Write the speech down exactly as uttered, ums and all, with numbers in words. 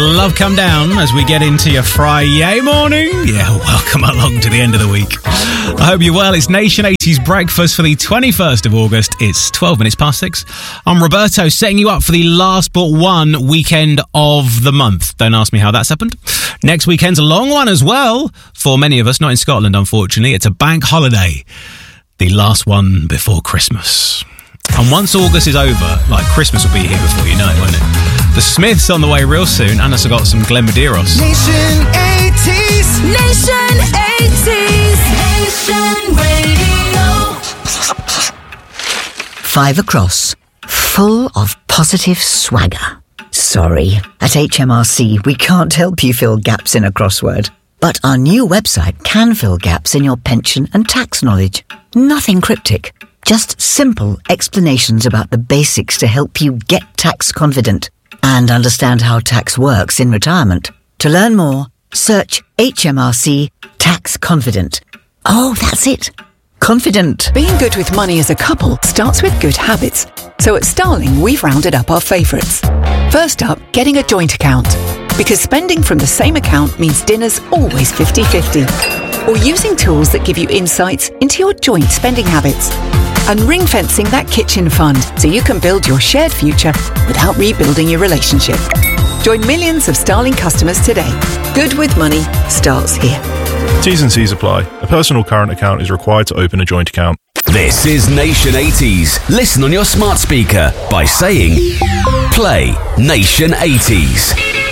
Love Come Down as we get into your Friday morning. Yeah, welcome along to the end of the week. I hope you're well. It's Nation eighties Breakfast for the twenty-first of August. It's twelve minutes past six. I'm Roberto, setting you up for the last but one weekend of the month. Don't ask me how that's happened. Next weekend's a long one as well. For many of us, not in Scotland, unfortunately. It's a bank holiday. The last one before Christmas. And once August is over, like, Christmas will be here before you know it, won't it? The Smiths on the way real soon, and I've got some Glenn Medeiros. Nation eighties. Nation eighties. Nation Radio. Five across, full of positive swagger. Sorry, at H M R C we can't help you fill gaps in a crossword. But our new website can fill gaps in your pension and tax knowledge. Nothing cryptic. Just simple explanations about the basics to help you get tax confident and understand how tax works in retirement. To learn more, search H M R C Tax Confident. Oh, that's it. Confident. Being good with money as a couple starts with good habits. So at Starling, we've rounded up our favourites. First up, getting a joint account. Because spending from the same account means dinner's always fifty-fifty. Or using tools that give you insights into your joint spending habits. And ring-fencing that kitchen fund so you can build your shared future without rebuilding your relationship. Join millions of Starling customers today. Good with money starts here. T's and C's apply. A personal current account is required to open a joint account. This is Nation eighties. Listen on your smart speaker by saying, play Nation eighties.